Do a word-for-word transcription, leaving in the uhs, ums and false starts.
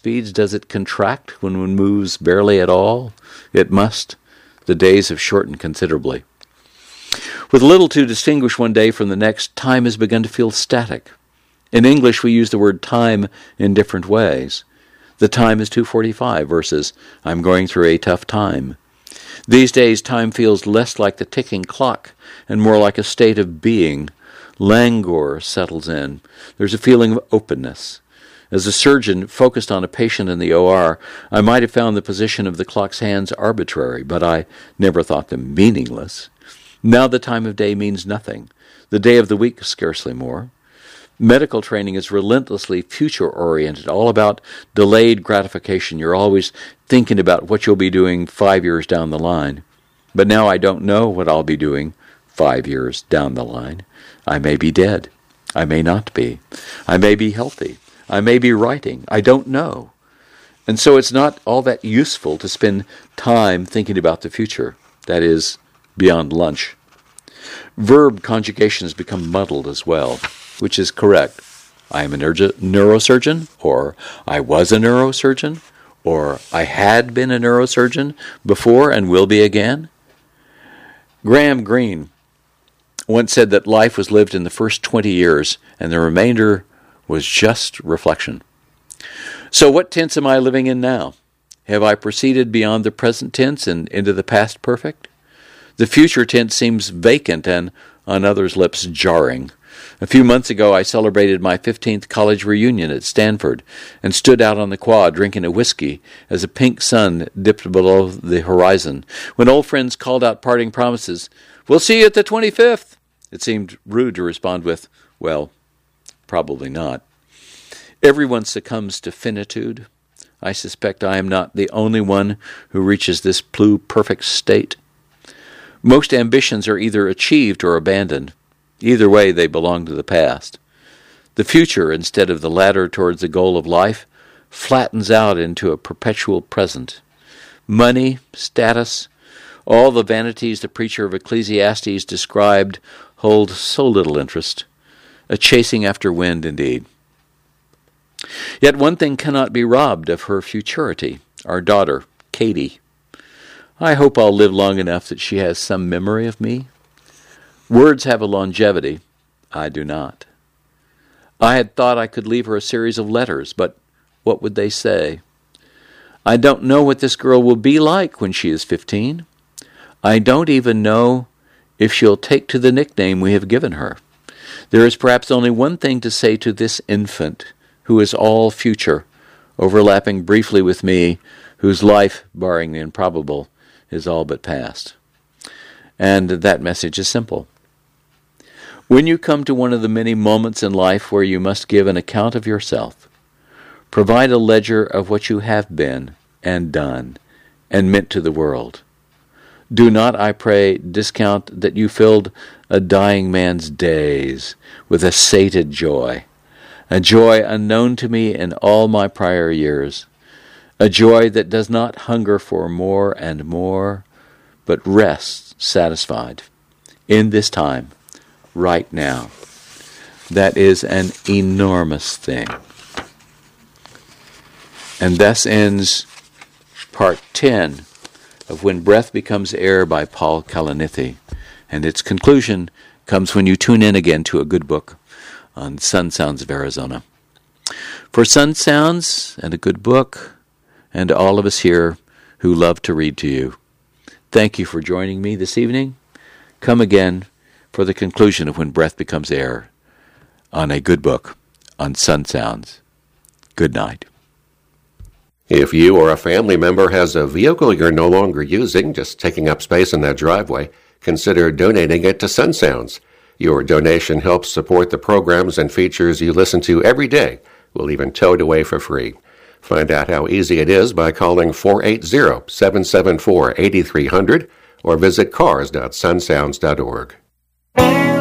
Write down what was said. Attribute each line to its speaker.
Speaker 1: speeds, does it contract when one moves barely at all? It must. The days have shortened considerably. With little to distinguish one day from the next, time has begun to feel static. In English, we use the word time in different ways. The time is two forty-five versus I'm going through a tough time. These days, time feels less like the ticking clock and more like a state of being. Languor settles in. There's a feeling of openness. As a surgeon focused on a patient in the O R, I might have found the position of the clock's hands arbitrary, but I never thought them meaningless. Now the time of day means nothing. The day of the week scarcely more. Medical training is relentlessly future-oriented, all about delayed gratification. You're always thinking about what you'll be doing five years down the line. But now I don't know what I'll be doing five years down the line. I may be dead. I may not be. I may be healthy. I may be writing. I don't know. And so it's not all that useful to spend time thinking about the future. That is, beyond lunch. Verb conjugations become muddled as well. Which is correct? I am a neuro- neurosurgeon, or I was a neurosurgeon, or I had been a neurosurgeon before and will be again. Graham Greene once said that life was lived in the first twenty years, and the remainder was just reflection. So what tense am I living in now? Have I proceeded beyond the present tense and into the past perfect? The future tense seems vacant and, on others' lips, jarring. A few months ago, I celebrated my fifteenth college reunion at Stanford and stood out on the quad drinking a whiskey as a pink sun dipped below the horizon. When old friends called out parting promises, "We'll see you at the twenty-fifth," it seemed rude to respond with, "Well, probably not." Everyone succumbs to finitude. I suspect I am not the only one who reaches this pluperfect state. Most ambitions are either achieved or abandoned. Either way, they belong to the past. The future, instead of the ladder towards the goal of life, flattens out into a perpetual present. Money, status, all the vanities the preacher of Ecclesiastes described hold so little interest. A chasing after wind, indeed. Yet one thing cannot be robbed of her futurity, our daughter, Katie. I hope I'll live long enough that she has some memory of me. Words have a longevity. I do not. I had thought I could leave her a series of letters, but what would they say? I don't know what this girl will be like when she is fifteen. I don't even know if she'll take to the nickname we have given her. There is perhaps only one thing to say to this infant, who is all future, overlapping briefly with me, whose life, barring the improbable, is all but past. And that message is simple. When you come to one of the many moments in life where you must give an account of yourself, provide a ledger of what you have been and done and meant to the world. Do not, I pray, discount that you filled a dying man's days with a sated joy, a joy unknown to me in all my prior years, a joy that does not hunger for more and more, but rests satisfied in this time, right now. That is an enormous thing. And thus ends part ten of When Breath Becomes Air by Paul Kalanithi. And its conclusion comes when you tune in again to a good book on Sun Sounds of Arizona. For Sun Sounds and a good book, and all of us here who love to read to you, thank you for joining me this evening. Come again for the conclusion of When Breath Becomes Air on a good book on Sun Sounds. Good night.
Speaker 2: If you or a family member has a vehicle you're no longer using, just taking up space in that driveway, consider donating it to Sun Sounds. Your donation helps support the programs and features you listen to every day. We'll even tow it away for free. Find out how easy it is by calling four eight zero, seven seven four, eight three zero zero or visit cars dot sun sounds dot org.